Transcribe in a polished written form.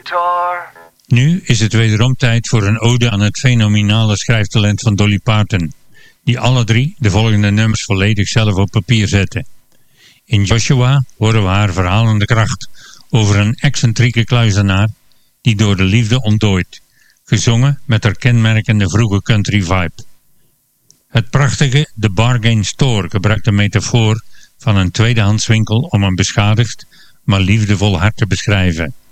guitar. Nu is het wederom tijd voor een ode aan het fenomenale schrijftalent van Dolly Parton, die alle 3 de volgende nummers volledig zelf op papier zette. In Joshua horen we haar verhalende kracht over een excentrieke kluizenaar die door de liefde ontdooit, gezongen met haar kenmerkende vroege country vibe. Het prachtige The Bargain Store gebruikt de metafoor van een tweedehandswinkel om een beschadigd, maar liefdevol hart te beschrijven.